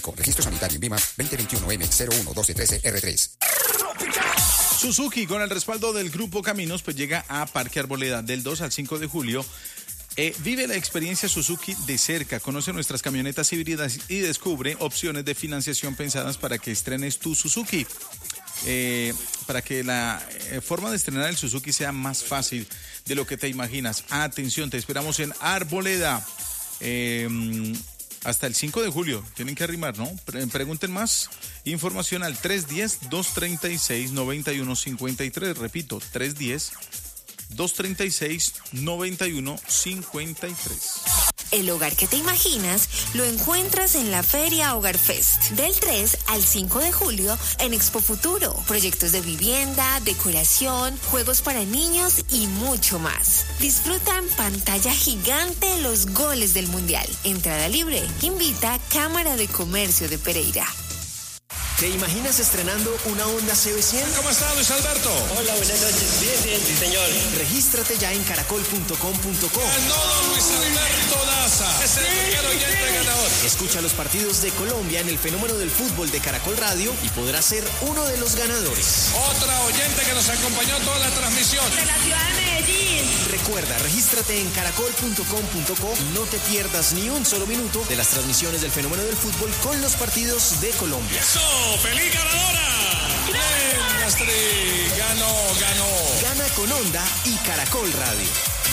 México. Registro sanitario en Vima 2021M011213R3. Suzuki, con el respaldo del Grupo Caminos, pues llega a Parque Arboleda del 2 al 5 de julio. Vive la experiencia Suzuki de cerca, conoce nuestras camionetas híbridas y descubre opciones de financiación pensadas para que estrenes tu Suzuki. Para que la forma de estrenar el Suzuki sea más fácil de lo que te imaginas. Atención, te esperamos en Arboleda hasta el 5 de julio. Tienen que arrimar, ¿no? Pregunten más información al 310-236-9153. Repito, 310-236-9153. El hogar que te imaginas lo encuentras en la Feria Hogar Fest del 3 al 5 de julio en Expo Futuro. Proyectos de vivienda, decoración, juegos para niños y mucho más. Disfruta en pantalla gigante los goles del Mundial. Entrada libre. Invita Cámara de Comercio de Pereira. ¿Te imaginas estrenando una Honda CB100? ¿Cómo está, Luis Alberto? Hola, buenas noches. Bien, sí, señor. Regístrate ya en caracol.com.co. Ganó Luis Alberto Daza. Es el primer oyente ganador. Escucha los partidos de Colombia en el fenómeno del fútbol de Caracol Radio y podrás ser uno de los ganadores. Otra oyente que nos acompañó toda la transmisión. De la ciudad de Medellín. Recuerda, regístrate en caracol.com.co y no te pierdas ni un solo minuto de las transmisiones del fenómeno del fútbol con los partidos de Colombia. ¡Eso! ¡Feliz ganadora! ¡Bien, Astrid! ¡Ganó! Gana con Honda y Caracol Radio.